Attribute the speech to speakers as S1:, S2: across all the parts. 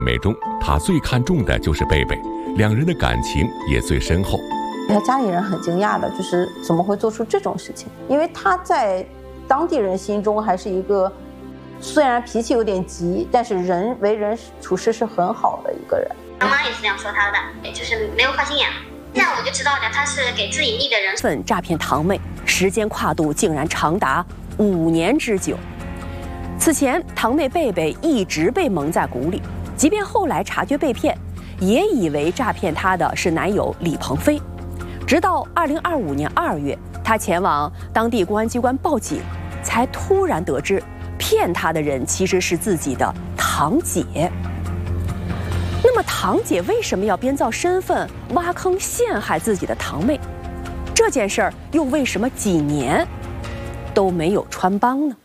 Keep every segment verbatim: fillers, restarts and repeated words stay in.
S1: 妹中，他最看重的就是贝贝，两人的感情也最深厚。
S2: 他家里人很惊讶的，就是怎么会做出这种事情？因为他在当地人心中还是一个，虽然脾气有点急，但是人为人处事是很好的一个人。
S3: 妈妈也是这样说他的，就是没有坏心眼。现在我就知道了，他是给自己立的人
S4: 份诈骗堂妹，时间跨度竟然长达五年之久。此前，堂妹贝贝一直被蒙在鼓里，即便后来察觉被骗，也以为诈骗她的是男友李鹏飞。直到二零二五年二月，她前往当地公安机关报警，才突然得知，骗她的人其实是自己的堂姐。那么堂姐为什么要编造身份挖坑陷害自己的堂妹？这件事儿又为什么几年都没有穿帮呢？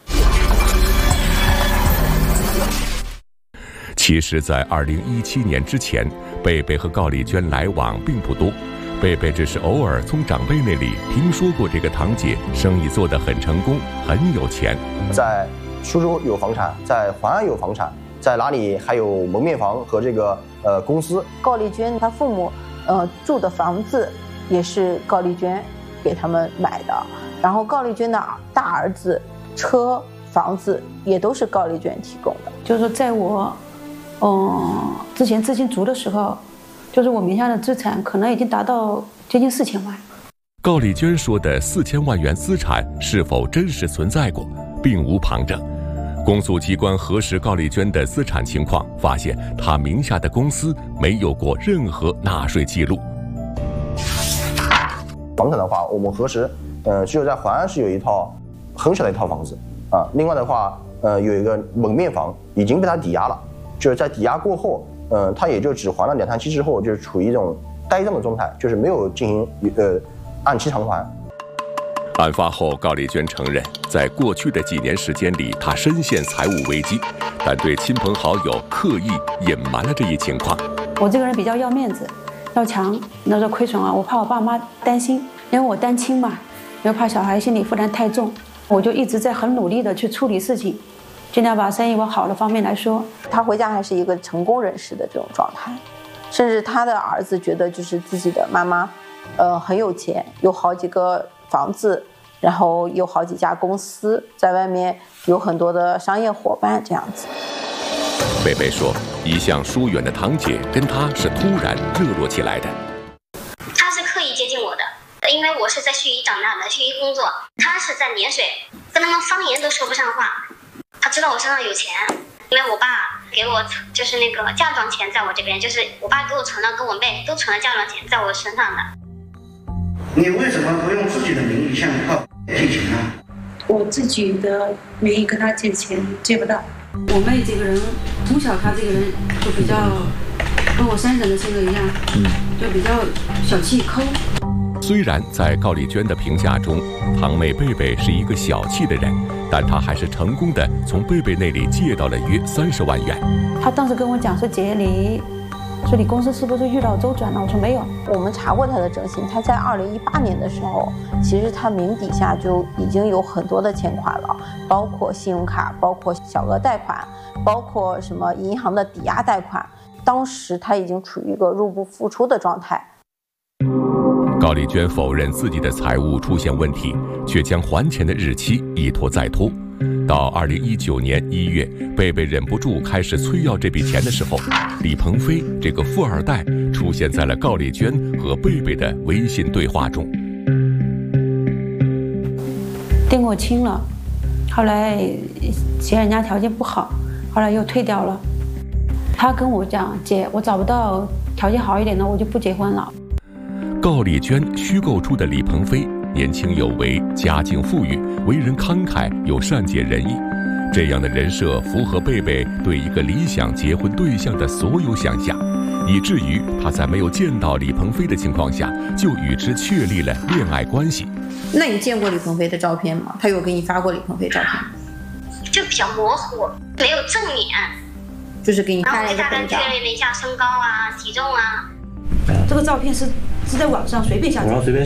S1: 其实，在二零一七年之前，贝贝和高丽娟来往并不多。贝贝只是偶尔从长辈那里听说过这个堂姐生意做得很成功，很有钱。
S5: 在苏州有房产，在淮安有房产，在哪里还有门面房和这个呃公司。
S2: 高丽娟她父母呃住的房子也是高丽娟给他们买的，然后高丽娟的大儿子车房子也都是高丽娟提供的。
S6: 就是说在我嗯之前资金足的时候，就是我名下的资产可能已经达到接近四千万。
S1: 高丽娟说的四千万元资产是否真实存在过，并无旁证。公诉机关核实高丽娟的资产情况，发现她名下的公司没有过任何纳税记录。
S5: 房产的话，我们核实，呃，只有在淮安市有一套很小的一套房子啊。另外的话，呃，有一个门面房已经被他抵押了，就是在抵押过后，嗯、呃，他也就只还了两三期之后，就是处于一种呆账的状态，就是没有进行呃按期偿还。
S1: 案发后，高丽娟承认，在过去的几年时间里，她深陷财务危机，但对亲朋好友刻意隐瞒了这一情况。
S6: 我这个人比较要面子，要强，那时候亏损啊，我怕我爸妈担心，因为我单亲嘛，又怕小孩心理负担太重，我就一直在很努力的去处理事情，尽量把生意往好的方面来说。
S2: 他回家还是一个成功人士的这种状态，甚至他的儿子觉得就是自己的妈妈，呃，很有钱，有好几个房子，然后有好几家公司，在外面有很多的商业伙伴这样子。
S1: 贝贝说，一向疏远的堂姐跟她是突然热络起来的。
S3: 他是刻意接近我的，因为我是在盱眙长大的，盱眙工作，他是在涟水，跟他们方言都说不上话。他知道我身上有钱，因为我爸给我就是那个嫁妆钱在我这边，就是我爸给我存了，跟我妹都存了嫁妆钱在我身上的。
S7: 你为什么不用自己的名义向他借钱呢？
S8: 我自己的名义跟他借钱借不到。我妹这个人，从小她这个人就比较跟我三婶的性格一样，就比较小气抠。
S1: 虽然在高丽娟的评价中，堂妹贝贝是一个小气的人，但她还是成功的从贝贝那里借到了约三十万元。
S6: 他当时跟我讲说：“姐，你说你公司是不是遇到周转了？”我说没有。
S2: 我们查过他的征信，他在二零一八年的时候，其实他名底下就已经有很多的欠款了，包括信用卡，包括小额贷款，包括什么银行的抵押贷款。当时他已经处于一个入不敷出的状态。
S1: 高丽娟否认自己的财务出现问题，却将还钱的日期一拖再拖。到二零一九年一月，贝贝忍不住开始催要这笔钱的时候，李鹏飞这个富二代出现在了高丽娟和贝贝的微信对话中。
S6: 定我清了，后来嫌人家条件不好，后来又退掉了。他跟我讲：“姐，我找不到条件好一点的，我就不结婚了。”
S1: 高丽娟虚构出的李鹏飞年轻有为，家境富裕，为人慷慨又善解人意，这样的人设符合贝贝对一个理想结婚对象的所有想象，以至于他在没有见到李鹏飞的情况下，就与之确立了恋爱关系。
S2: 那你见过李鹏飞的照片吗？他有给你发过李鹏飞照片吗？
S3: 就比较模糊，没有正脸，
S2: 就是给你发了一个
S3: 然后大概确认了一下身高啊、体重啊。
S6: 这个照片是是在网上随便下载。